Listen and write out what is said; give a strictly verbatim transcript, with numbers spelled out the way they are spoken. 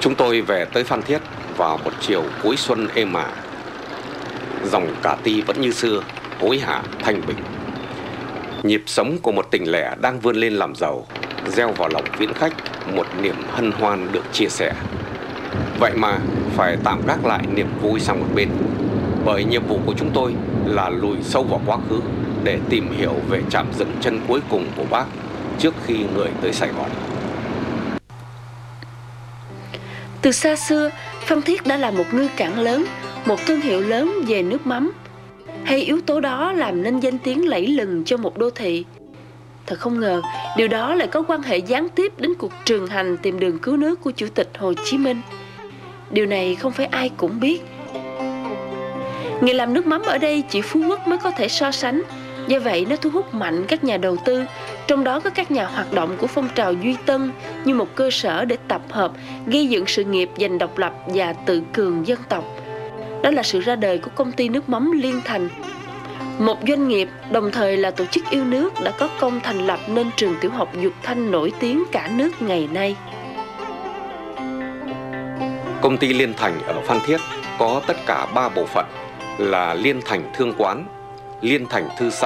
Chúng tôi về tới Phan Thiết vào một chiều cuối xuân êm ả. Dòng Cà Ti vẫn như xưa, hối hả, thanh bình. Nhịp sống của một tỉnh lẻ đang vươn lên làm giàu, gieo vào lòng viễn khách một niềm hân hoan được chia sẻ. Vậy mà phải tạm gác lại niềm vui sang một bên, bởi nhiệm vụ của chúng tôi là lùi sâu vào quá khứ để tìm hiểu về trạm dừng chân cuối cùng của bác trước khi người tới Sài Gòn. Từ xa xưa, Phan Thiết đã là một ngư cảng lớn, một thương hiệu lớn về nước mắm. Hay yếu tố đó làm nên danh tiếng lẫy lừng cho một đô thị. Thật không ngờ, điều đó lại có quan hệ gián tiếp đến cuộc trường hành tìm đường cứu nước của Chủ tịch Hồ Chí Minh. Điều này không phải ai cũng biết. Nghề làm nước mắm ở đây chỉ Phú Quốc mới có thể so sánh. Do vậy nó thu hút mạnh các nhà đầu tư, trong đó có các nhà hoạt động của phong trào Duy Tân như một cơ sở để tập hợp, gây dựng sự nghiệp giành độc lập và tự cường dân tộc. Đó là sự ra đời của công ty nước mắm Liên Thành, một doanh nghiệp đồng thời là tổ chức yêu nước đã có công thành lập nên trường tiểu học Dục Thanh nổi tiếng cả nước ngày nay. Công ty Liên Thành ở Phan Thiết có tất cả ba bộ phận là Liên Thành Thương Quán, Liên Thành Thư xã